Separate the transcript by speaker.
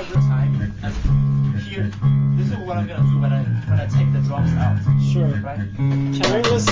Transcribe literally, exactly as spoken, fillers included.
Speaker 1: have the time, and here, this is what I'm gonna do when I when I take the drums out.
Speaker 2: Sure.
Speaker 1: Right?
Speaker 2: Can we listen